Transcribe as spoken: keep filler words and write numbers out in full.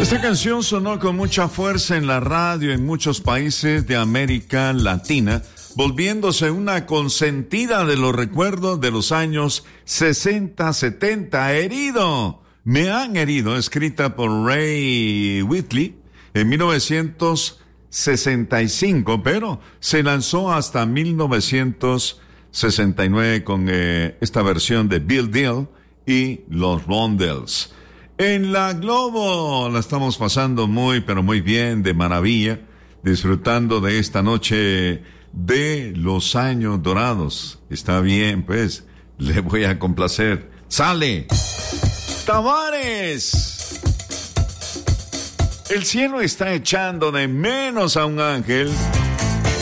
Esta canción sonó con mucha fuerza en la radio en muchos países de América Latina, volviéndose una consentida de los recuerdos de los años sesenta, setenta. Herido, me han herido, escrita por Ray Whitley en mil novecientos sesenta y cinco, pero se lanzó hasta mil novecientos sesenta y nueve con eh, esta versión de Bill Deal y los Rondells. En la Globo la estamos pasando muy, pero muy bien, de maravilla, disfrutando de esta noche de los años dorados. Está bien, pues, le voy a complacer. ¡Sale! ¡Tavares! El cielo está echando de menos a un ángel